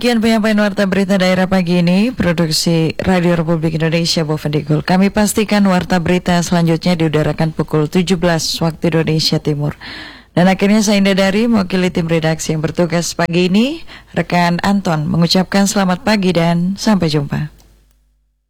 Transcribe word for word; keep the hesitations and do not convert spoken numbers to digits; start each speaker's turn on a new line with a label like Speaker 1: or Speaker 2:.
Speaker 1: Kian penyampaian warta berita daerah pagi ini, produksi Radio Republik Indonesia Bovendigul. Kami pastikan warta berita selanjutnya diudarakan pukul tujuh belas waktu Indonesia Timur. Dan akhirnya saya Indah Dari, mewakili tim redaksi yang bertugas pagi ini, rekan Anton mengucapkan selamat pagi dan sampai jumpa.